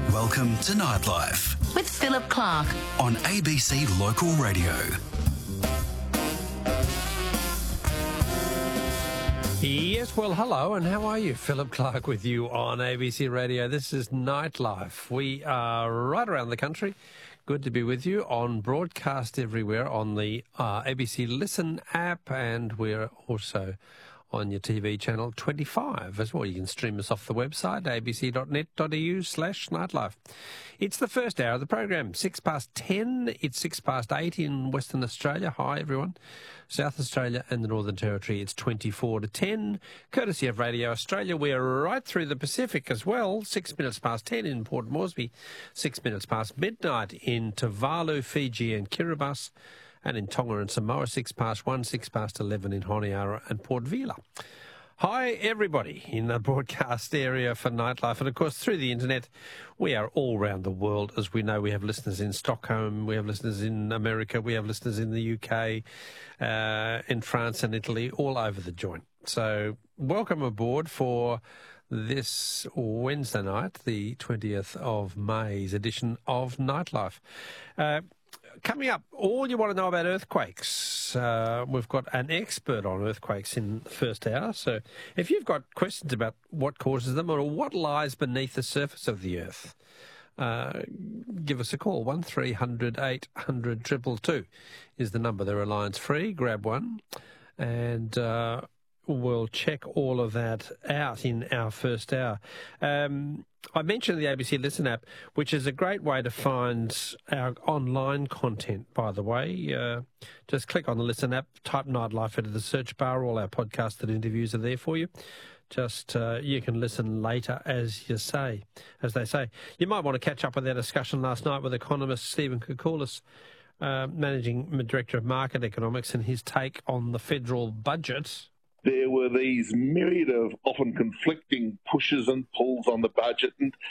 Welcome to Nightlife with Philip Clark on ABC Local Radio. Yes, well, hello, and how are you? Philip Clark with you on ABC Radio. This is Nightlife. We are right around the country. Good to be with you on broadcast everywhere on the ABC Listen app, and we're also on your TV channel 25 as well. You can stream us off the website, abc.net.au/nightlife. It's the first hour of the program, 10:06. It's 8:06 in Western Australia. Hi, everyone. South Australia and the Northern Territory, it's 10:24, courtesy of Radio Australia. We're right through the Pacific as well, 10:06 in Port Moresby, 10:06 midnight in Tuvalu, Fiji and Kiribati, and in Tonga and Samoa, 1:06, 11 in Honiara and Port Vila. Hi, everybody in the broadcast area for Nightlife. And, of course, through the internet, we are all around the world. As we know, we have listeners in Stockholm, we have listeners in America, we have listeners in the UK, in France and Italy, all over the joint. So welcome aboard for this Wednesday night, the 20th of May's edition of Nightlife. Coming up, all you want to know about earthquakes. We've got an expert on earthquakes in the first hour. So if you've got questions about what causes them or what lies beneath the surface of the earth, give us a call. 1300 800 222 is the number. They're Alliance free. Grab one and we'll check all of that out in our first hour. I mentioned the ABC Listen app, which is a great way to find our online content, by the way. Just click on the Listen app, type Nightlife into the search bar. All our podcasts and interviews are there for you. Just you can listen later, as they say. You might want to catch up with our discussion last night with economist Stephen Koukoulas, Managing Director of Market Economics, and his take on the federal budget. There were these myriad of often conflicting pushes and pulls on the budget, and